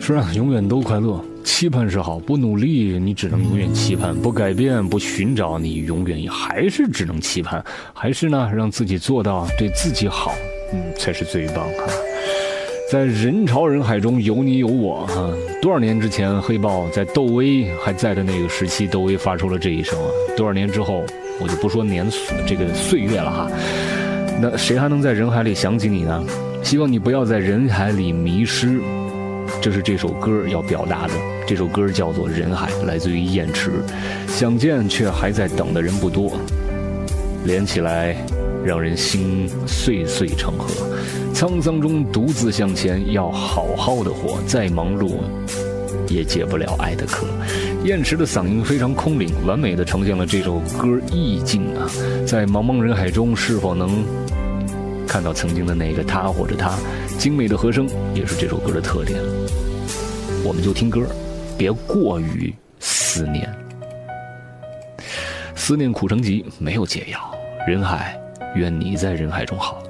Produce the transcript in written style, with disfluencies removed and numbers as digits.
是啊，永远都快乐。期盼是好，不努力你只能永远期盼，不改变不寻找你永远也还是只能期盼，还是呢让自己做到对自己好，才是最棒哈。在人潮人海中有你有我哈。多少年之前黑豹在窦唯还在的那个时期，窦唯发出了这一声啊。多少年之后我就不说这个岁月了哈，那谁还能在人海里想起你呢？希望你不要在人海里迷失，这是这首歌要表达的。这首歌叫做《人海》，来自于燕池。想见却还在等的人不多，连起来让人心岁岁成河。沧桑中独自向前，要好好的活，再忙碌也解不了爱的渴。燕池的嗓音非常空灵，完美的呈现了这首歌意境啊。在茫茫人海中，是否能看到曾经的那个他或者她？精美的和声也是这首歌的特点。我们就听歌，别过于思念。思念苦成疾，没有解药。人海，愿你在人海中好。